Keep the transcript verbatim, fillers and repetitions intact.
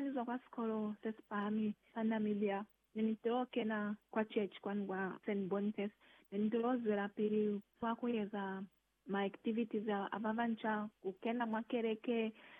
kumalizwa kwa sikolo sesipami paNamibia nitokena kwa church kwangu Saint Boniface nitozwela pili twakuyeza ma activities avavancha kukenda mwakereke